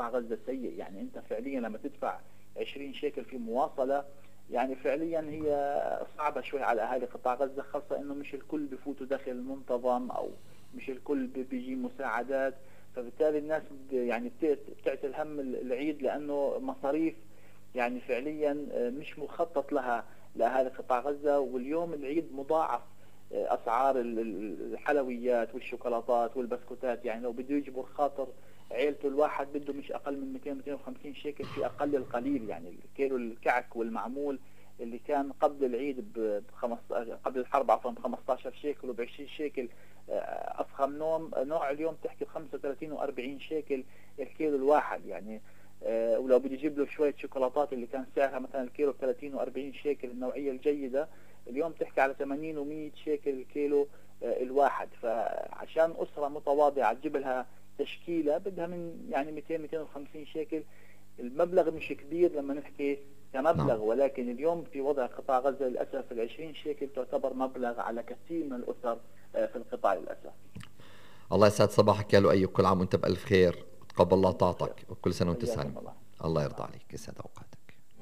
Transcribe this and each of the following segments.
قطاع غزة سيء. يعني أنت فعليا لما تدفع 20 شيكل في مواصلة، يعني فعليا هي صعبة شوي على أهالي قطاع غزة، خاصة إنه مش الكل بفوتوا دخل منتظم أو مش الكل بيجي مساعدات. فبالتالي الناس يعني بتعتل هم العيد، لأنه مصاريف يعني فعليا مش مخطط لها لأهالي قطاع غزة. واليوم العيد مضاعف أسعار الحلويات والشوكولاتات والبسكوتات. يعني لو بده يجبر خاطر عيلته الواحد بده مش أقل من 200-250 شيكل في أقل القليل. يعني الكيلو الكعك والمعمول اللي كان قبل العيد قبل الحرب عفوا ب 15 شيكل وب 20 شيكل أفخم نوع اليوم تحكي ب 35 و40 شيكل الكيلو الواحد. يعني ولو بدي يجيب له شوية شوكولاتات اللي كان سعرها مثلا الكيلو ب 30 و40 شيكل النوعية الجيدة، اليوم تحكي على 80 و100 شيكل الكيلو الواحد. فعشان أسرة متواضعة تجيب لها تشكيلة بدها من يعني 200-250 شيكل. المبلغ مش كبير لما نحكي كمبلغ، ولكن اليوم في وضع قطاع غزة للأسف 20 شيكل تعتبر مبلغ على كثير من الأسر في القطاع للأسف. الله يسعد صباحك يا لؤي، كل عام وانت بألف خير، وتقبل الله طاعتك، وكل سنة وانت سالم. الله يرضى عليك، يسعد أوقاتك.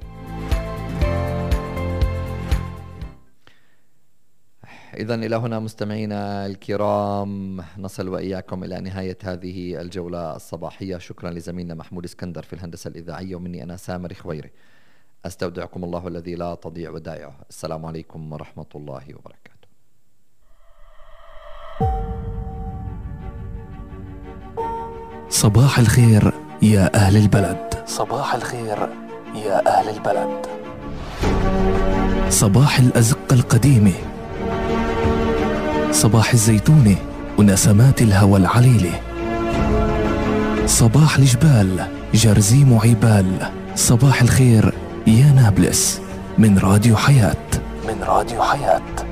إذا إلى هنا مستمعينا الكرام نصل وإياكم إلى نهاية هذه الجولة الصباحية. شكرا لزميلنا محمود اسكندر في الهندسة الإذاعية، ومني أنا سامر خويري أستودعكم الله الذي لا تضيع ودائعه. السلام عليكم ورحمة الله وبركاته. صباح الخير يا أهل البلد، صباح الخير يا أهل البلد، صباح الأزقة القديمة، صباح الزيتونة ونسمات الهوى العليلة، صباح الجبال جرزيم وعبال. صباح الخير يا نابلس من راديو حياة، من راديو حياة.